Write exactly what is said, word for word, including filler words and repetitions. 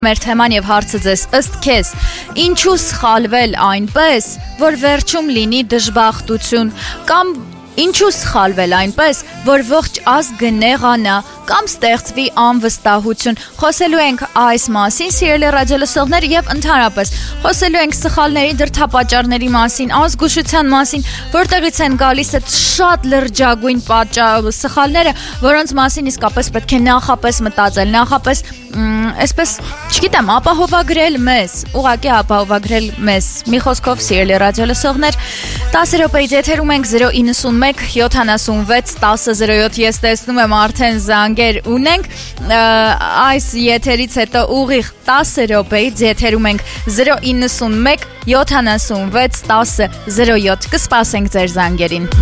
Մեր թեման եւ հարցը ձեզ ըստ քեզ ինչու սխալվել այնպես, որ վերջում լինի դժբախտություն կամ ինչու սխալվել այնպես, որ ողջ ազգը նեղանա կամ ստեղծվի անվստահություն։ Խոսելու ենք այս մասին, սիրելի ռադիոլսողներ, եւ ընդհանրապես խոսելու ենք սխալների դրդապատճառների մասին, ազգուշության մասին, որտեղից են գալիս այդ շատ լրջագույն պատճառ սխալները, որոնց մասին իսկապես պետք է նախապես մտածել, նախապես այսպես, չգիտեմ, ապահովագրել մեզ, ուղղակի ապահովագրել մեզ։ Մի խոսքով, սիրելի ռադիոլսողներ, տասը րոպեից եթերում ենք զրո իննսունմեկ յոթանասունվեց տասը զրո յոթ, ես տեսնում եմ արդեն զանգեր ունենք, այս եթերից հետո ուղիղ տասը րոպեից եթերում ենք զրո իննսունմեկ յոթանասունվեց տասը զրո յոթ, կսպասենք ձեր զանգերին։